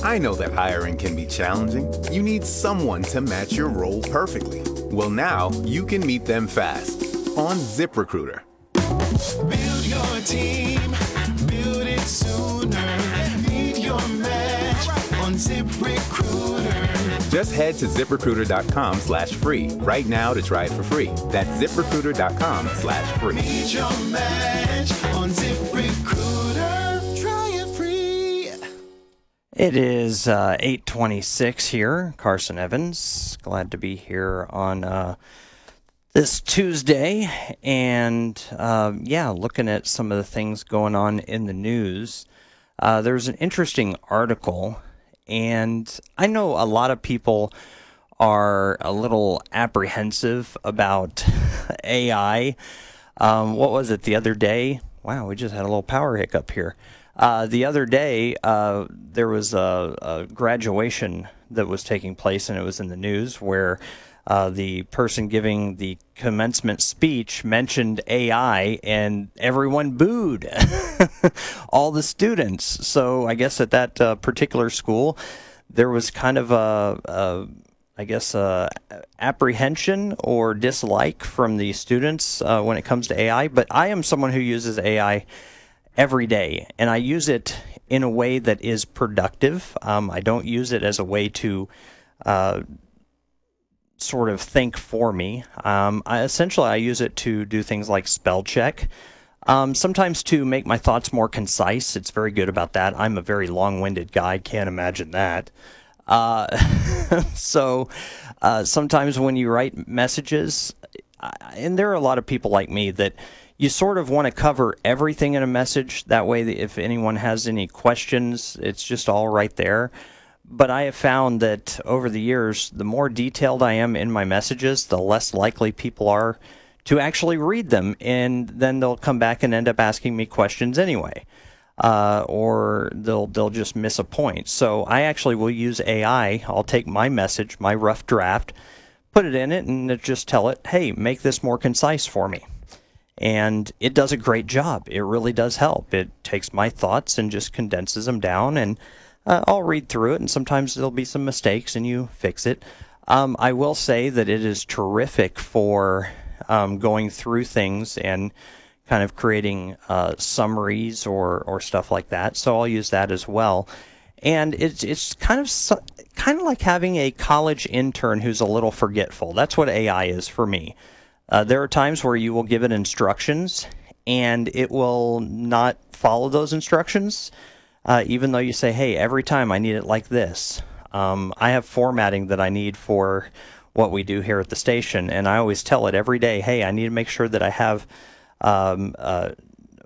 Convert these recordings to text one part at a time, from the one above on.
I know that hiring can be challenging. You need someone to match your role perfectly. Well, now you can meet them fast on ZipRecruiter. Build your team, build it sooner. Meet your match on ZipRecruiter. Just head to ZipRecruiter.com/free right now to try it for free. That's ZipRecruiter.com/free. Meet your match on ZipRecruiter. Try it free. It is 8:26 here. Carson Evans, glad to be here on this Tuesday, and looking at some of the things going on in the news. There's an interesting article, and I know a lot of people are a little apprehensive about AI. What was it the other day? Wow, we just had a little power hiccup here. The other day, there was a graduation that was taking place, and it was in the news, where the person giving the commencement speech mentioned AI, and everyone booed, all the students. So I guess at that particular school, there was kind of apprehension or dislike from the students when it comes to AI. But I am someone who uses AI every day, and I use it in a way that is productive. I don't use it as a way to sort of think for me. I use it to do things like spell check, sometimes to make my thoughts more concise. It's very good about that. I'm a very long-winded guy, can't imagine that. So sometimes when you write messages, and there are a lot of people like me that you sort of want to cover everything in a message. That way, if anyone has any questions, it's just all right there. But I have found that over the years, the more detailed I am in my messages, the less likely people are to actually read them, and then they'll come back and end up asking me questions anyway, or they'll just miss a point. So I actually will use AI. I'll take my message, my rough draft, put it in it, and just tell it, hey, make this more concise for me. And it does a great job. It really does help. It takes my thoughts and just condenses them down, and I'll read through it, and sometimes there'll be some mistakes, and you fix it. I will say that it is terrific for going through things and kind of creating summaries or stuff like that. So I'll use that as well. And it's kind of like having a college intern who's a little forgetful. That's what AI is for me. There are times where you will give it instructions, and it will not follow those instructions. Even though you say, hey, every time I need it like this. I have formatting that I need for what we do here at the station, and I always tell it every day, hey, I need to make sure that I have I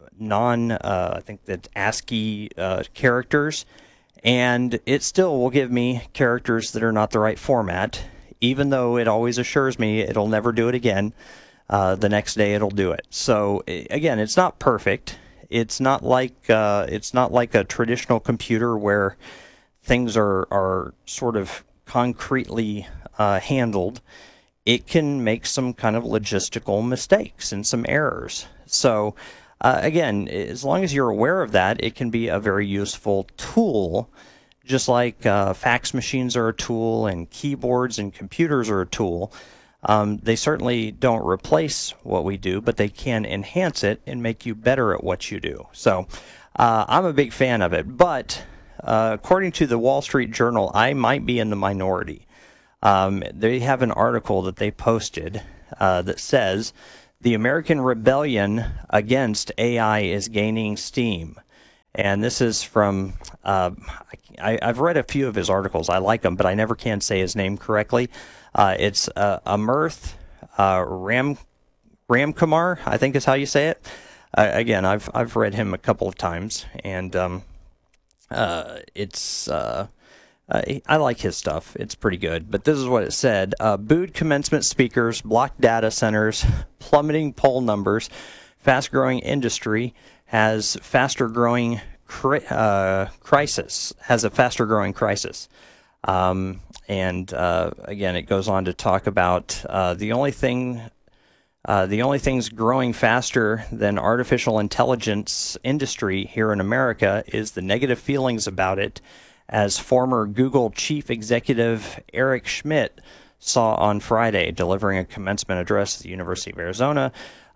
think that ASCII characters, and it still will give me characters that are not the right format, even though it always assures me it'll never do it again. The next day it'll do it. So again, it's not perfect. It's not like a traditional computer where things are sort of concretely handled. It can make some kind of logistical mistakes and some errors. So again, as long as you're aware of that, it can be a very useful tool. Just like fax machines are a tool, and keyboards and computers are a tool. They certainly don't replace what we do, but they can enhance it and make you better at what you do. So I'm a big fan of it. But according to the Wall Street Journal, I might be in the minority. They have an article that they posted that says, the American rebellion against AI is gaining steam. And this is from, I've read a few of his articles. I like them, but I never can say his name correctly. It's Amirth Ramkumar, I think is how you say it. Again, I've read him a couple of times, and I like his stuff. It's pretty good. But this is what it said. Booed commencement speakers, blocked data centers, plummeting poll numbers, fast-growing industry has a faster-growing crisis. Again, it goes on to talk about the only things growing faster than artificial intelligence industry here in America is the negative feelings about it as former Google chief executive Eric Schmidt saw on Friday, delivering a commencement address at the University of Arizona.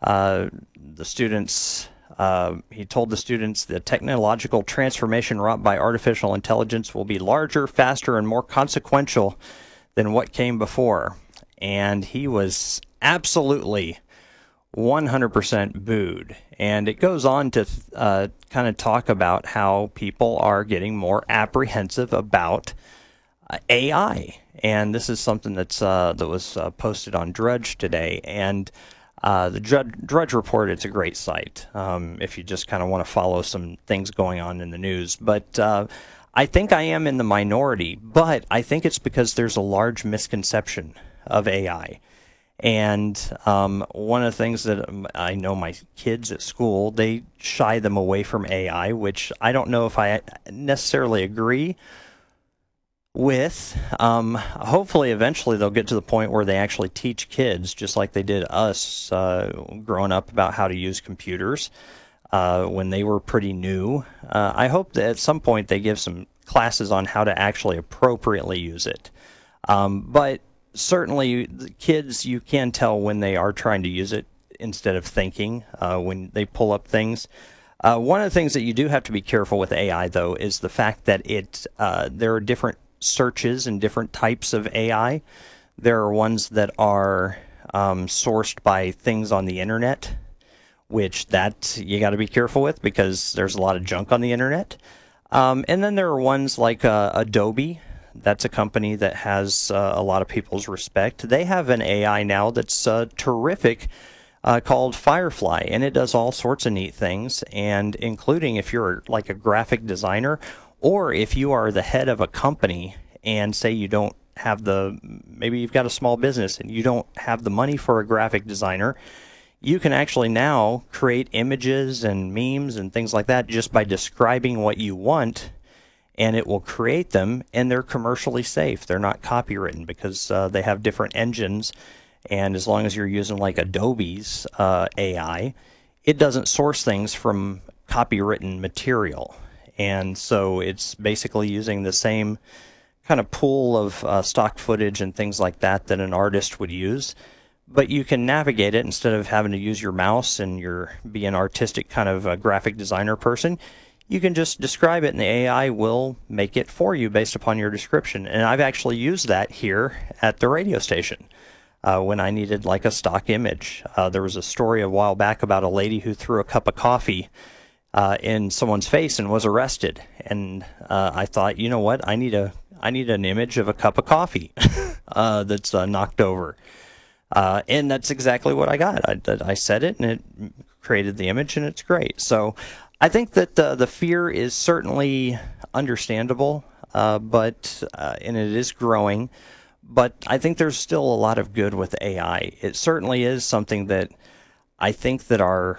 He told the students the technological transformation wrought by artificial intelligence will be larger, faster, and more consequential than what came before. And he was absolutely 100% booed. And it goes on to kind of talk about how people are getting more apprehensive about AI. And this is something that was posted on Drudge today. And the Drudge Report, it's a great site if you just kind of want to follow some things going on in the news. But I think I am in the minority, but I think it's because there's a large misconception of AI. And one of the things that I know my kids at school, they shy them away from AI, which I don't know if I necessarily agree with. Hopefully, eventually, they'll get to the point where they actually teach kids, just like they did us growing up, about how to use computers when they were pretty new. I hope that at some point they give some classes on how to actually appropriately use it. But certainly, the kids, you can tell when they are trying to use it instead of thinking when they pull up things. One of the things that you do have to be careful with AI, though, is the fact that there are different searches and different types of AI. There are ones that are sourced by things on the internet, which that you got to be careful with because there's a lot of junk on the internet. And then there are ones like Adobe. That's a company that has a lot of people's respect. They have an AI now that's terrific called Firefly, and it does all sorts of neat things, and including if you're like a graphic designer, or if you are the head of a company and say you don't have maybe you've got a small business and you don't have the money for a graphic designer, you can actually now create images and memes and things like that just by describing what you want, and it will create them, and they're commercially safe. They're not copywritten because they have different engines, and as long as you're using like Adobe's AI, it doesn't source things from copywritten material. And so it's basically using the same kind of pool of stock footage and things like that an artist would use. But you can navigate it instead of having to use your mouse and be an artistic kind of a graphic designer person. You can just describe it and the AI will make it for you based upon your description. And I've actually used that here at the radio station when I needed like a stock image. There was a story a while back about a lady who threw a cup of coffee in someone's face and was arrested. And I thought, you know what? I need an image of a cup of coffee that's knocked over. And that's exactly what I got. I said it, and it created the image, and it's great. So I think that the fear is certainly understandable, and it is growing. But I think there's still a lot of good with AI. It certainly is something that I think that our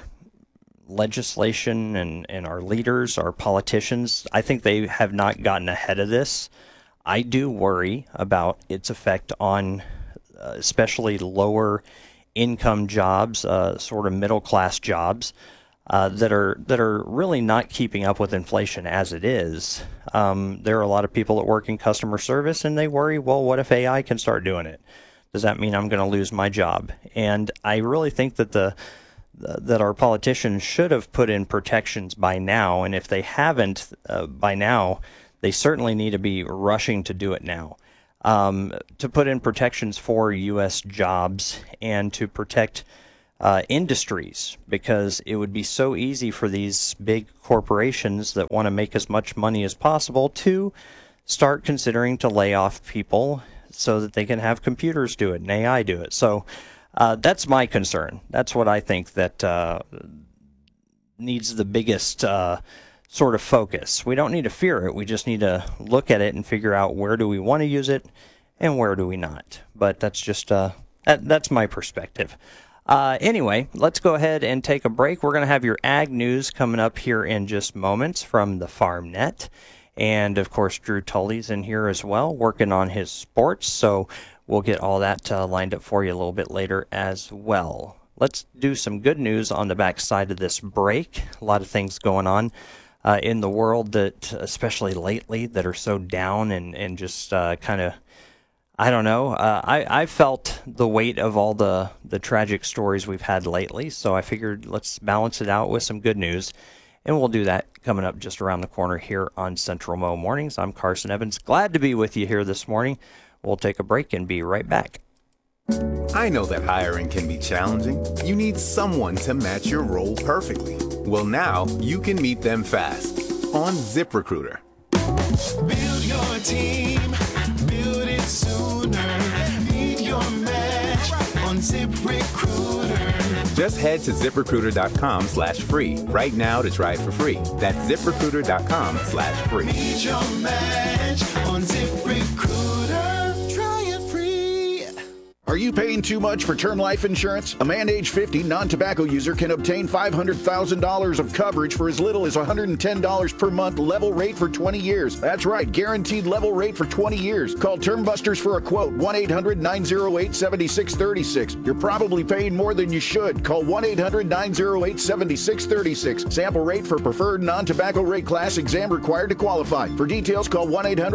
legislation and our leaders, our politicians, I think they have not gotten ahead of this. I do worry about its effect on especially lower income jobs, sort of middle class jobs that are really not keeping up with inflation as it is. There are a lot of people that work in customer service, and they worry, well, what if AI can start doing it? Does that mean I'm going to lose my job? And I really think that that our politicians should have put in protections by now, and if they haven't by now, they certainly need to be rushing to do it now. To put in protections for U.S. jobs and to protect industries, because it would be so easy for these big corporations that want to make as much money as possible to start considering to lay off people so that they can have computers do it and AI do it. So that's my concern. That's what I think that needs the biggest sort of focus. We don't need to fear it. We just need to look at it and figure out where do we want to use it and where do we not. But that's just that's my perspective. Anyway, let's go ahead and take a break. We're going to have your ag news coming up here in just moments from the FarmNet. And, of course, Drew Tully's in here as well, working on his sports. So we'll get all that lined up for you a little bit later as well. Let's do some good news on the backside of this break. A lot of things going on. in the world that, especially lately, that are so down and just kind of, I don't know. I felt the weight of all the tragic stories we've had lately, so I figured let's balance it out with some good news. And we'll do that coming up just around the corner here on Central Mo Mornings. I'm Carson Evans. Glad to be with you here this morning. We'll take a break and be right back. I know that hiring can be challenging. You need someone to match your role perfectly. Well, now you can meet them fast on ZipRecruiter. Build your team, build it sooner. Meet your match on ZipRecruiter. Just head to ZipRecruiter.com/free right now to try it for free. That's ZipRecruiter.com/free. Meet your match on ZipRecruiter. Try it free. Are you paying too much for term life insurance? A man age 50 non-tobacco user can obtain $500,000 of coverage for as little as $110 per month, level rate for 20 years. That's right, guaranteed level rate for 20 years. Call Term Busters for a quote, 1-800-908-7636. You're probably paying more than you should. Call 1-800-908-7636. Sample rate for preferred non-tobacco rate class, exam required to qualify. For details, call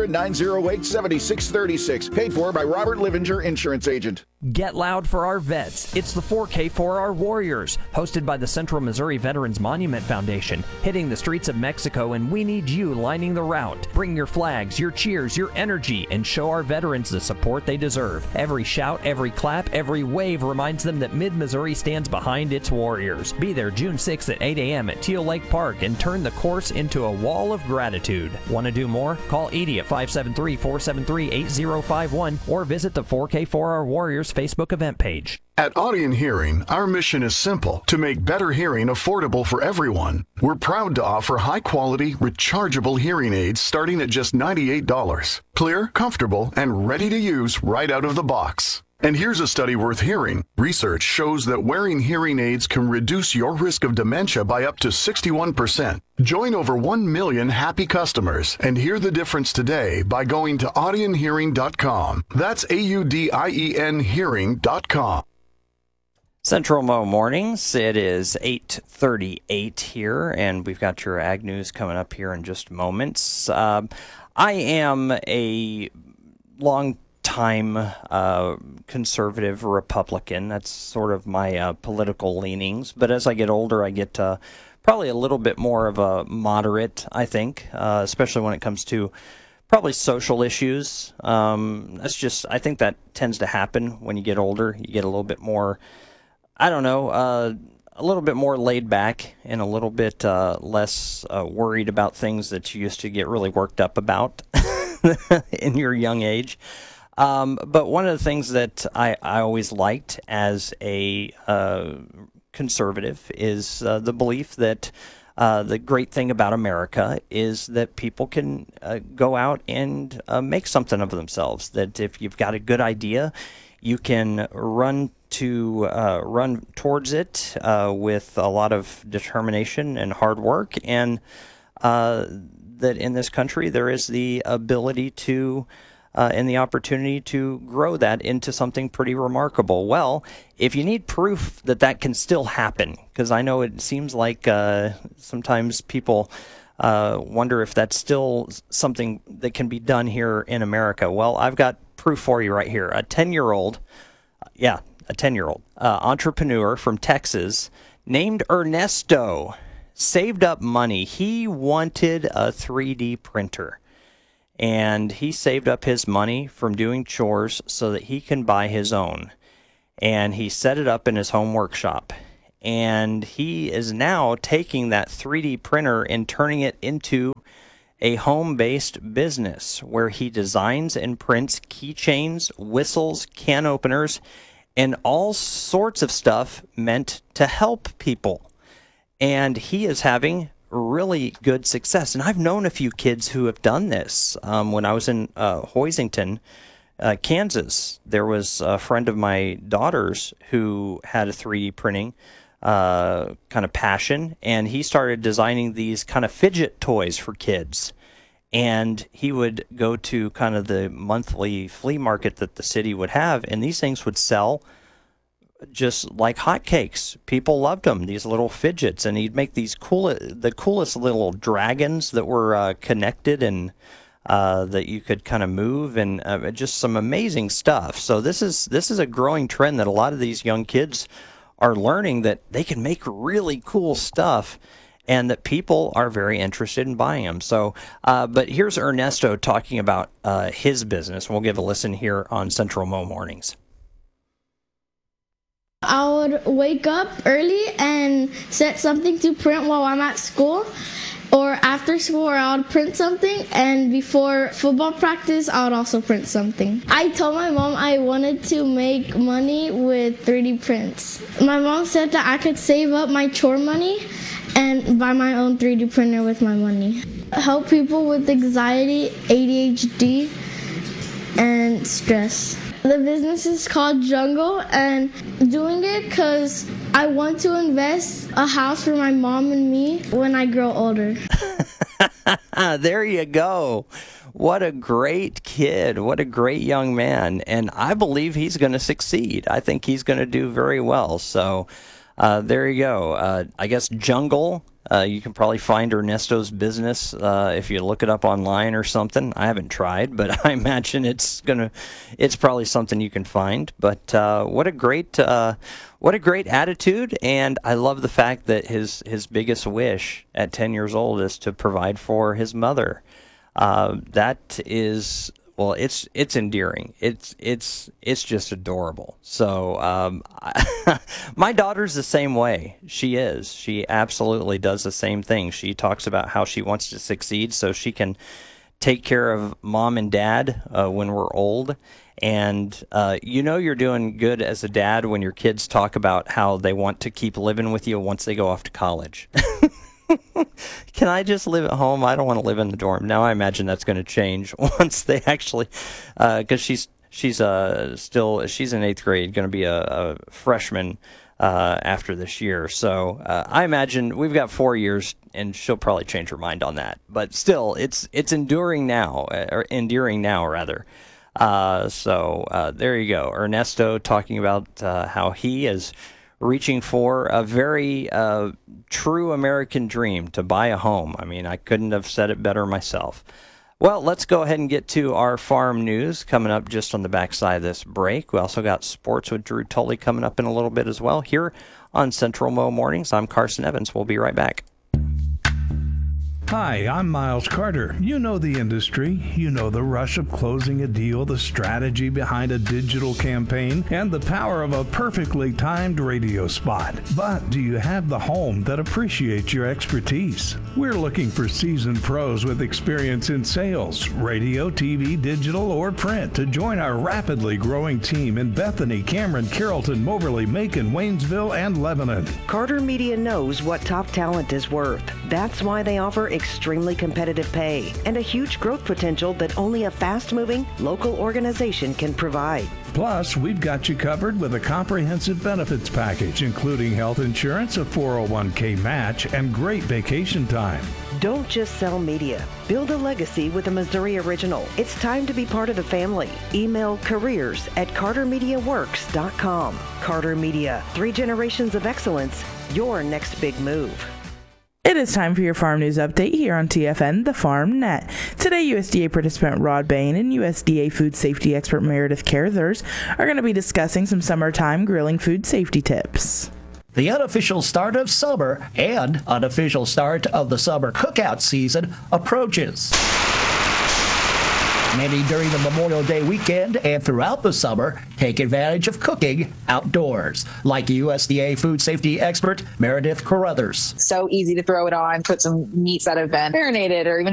1-800-908-7636. Paid for by Robert Livinger, Insurance Agent. Get loud for our vets. It's the 4K for our warriors, hosted by the Central Missouri Veterans Monument Foundation, hitting the streets of Mexico, and we need you lining the route. Bring your flags, your cheers, your energy, and show our veterans the support they deserve. Every shout, every clap, every wave reminds them that Mid-Missouri stands behind its warriors. Be there June 6th at 8 a.m. at Teal Lake Park and turn the course into a wall of gratitude. Want to do more? Call Edie at 573-473-8051 or visit the 4K for our warriors Facebook event page. At Audion Hearing, our mission is simple: to make better hearing affordable for everyone. We're proud to offer high-quality, rechargeable hearing aids starting at just $98. Clear, comfortable, and ready to use right out of the box. And here's a study worth hearing. Research shows that wearing hearing aids can reduce your risk of dementia by up to 61%. Join over 1 million happy customers and hear the difference today by going to audionhearing.com. That's AUDIEN hearing.com. Central Mo Mornings. It is 8:38 here, and we've got your ag news coming up here in just moments. I am a long time conservative Republican. That's sort of my political leanings. But as I get older, I get probably a little bit more of a moderate, I think, especially when it comes to probably social issues. I think that tends to happen when you get older. You get a little bit more, I don't know, a little bit more laid back and a little bit less worried about things that you used to get really worked up about in your young age. But one of the things that I always liked as a conservative is the belief that the great thing about America is that people can go out and make something of themselves. That if you've got a good idea, you can run towards it with a lot of determination and hard work, and that in this country there is the ability to and the opportunity to grow that into something pretty remarkable. Well, if you need proof that that can still happen, because I know it seems like sometimes people wonder if that's still something that can be done here in America. Well, I've got proof for you right here. A 10-year-old entrepreneur from Texas named Ernesto saved up money. He wanted a 3D printer. And he saved up his money from doing chores so that he can buy his own. And he set it up in his home workshop. And he is now taking that 3D printer and turning it into a home-based business where he designs and prints keychains, whistles, can openers, and all sorts of stuff meant to help people. And he is having really good success. And I've known a few kids who have done this. When I was in Hoisington, Kansas, there was a friend of my daughter's who had a 3D printing kind of passion, and he started designing these kind of fidget toys for kids. And he would go to kind of the monthly flea market that the city would have, and these things would sell just like hotcakes. People loved them, these little fidgets, and he'd make these the coolest little dragons that were connected and that you could kind of move, and just some amazing stuff. So this is a growing trend that a lot of these young kids are learning, that they can make really cool stuff, and that people are very interested in buying them. So, but here's Ernesto talking about his business. We'll give a listen here on Central Mo Mornings. I would wake up early and set something to print while I'm at school, or after school, or I would print something, and before football practice, I would also print something. I told my mom I wanted to make money with 3D prints. My mom said that I could save up my chore money and buy my own 3D printer with my money. Help people with anxiety, ADHD, and stress. The business is called Jungle, and doing it because I want to invest a house for my mom and me when I grow older. There you go. What a great kid. What a great young man. And I believe he's going to succeed. I think he's going to do very well. So there you go. I guess Jungle. You can probably find Ernesto's business if you look it up online or something. I haven't tried, but I imagine it's probably something you can find. But what a great attitude, and I love the fact that his biggest wish at 10 years old is to provide for his mother. That is. Well, it's endearing. It's just adorable. So my daughter's the same way. She is. She absolutely does the same thing. She talks about how she wants to succeed so she can take care of mom and dad when we're old. And you're doing good as a dad when your kids talk about how they want to keep living with you once they go off to college. Can I just live at home? I don't want to live in the dorm. Now I imagine that's going to change once they actually, because she's in 8th grade, going to be a freshman after this year. So I imagine we've got 4 years, and she'll probably change her mind on that. But still, it's enduring now, rather. So there you go, Ernesto talking about how he is reaching for a very true American dream to buy a home. I mean, I couldn't have said it better myself. Well, let's go ahead and get to our farm news coming up just on the backside of this break. We also got sports with Drew Tully coming up in a little bit as well here on Central Mo Mornings. I'm Carson Evans. We'll be right back. Hi, I'm Miles Carter. You know the industry. You know the rush of closing a deal, the strategy behind a digital campaign, and the power of a perfectly timed radio spot. But do you have the home that appreciates your expertise? We're looking for seasoned pros with experience in sales, radio, TV, digital, or print to join our rapidly growing team in Bethany, Cameron, Carrollton, Moberly, Macon, Waynesville, and Lebanon. Carter Media knows what top talent is worth. That's why they offer extremely competitive pay and a huge growth potential that only a fast-moving local organization can provide. Plus, we've got you covered with a comprehensive benefits package, including health insurance, a 401k match, and great vacation time. Don't just sell media. Build a legacy with a Missouri original. It's time to be part of the family. Email careers@cartermediaworks.com. Carter Media, 3 generations of excellence, your next big move. It is time for your farm news update here on TFN, the Farm Net. Today, USDA participant Rod Bain and USDA food safety expert Meredith Carruthers are going to be discussing some summertime grilling food safety tips. The unofficial start of summer and unofficial start of the summer cookout season approaches. Many during the Memorial Day weekend and throughout the summer take advantage of cooking outdoors, like USDA food safety expert Meredith Carruthers. So easy to throw it on, put some meats that have been marinated or even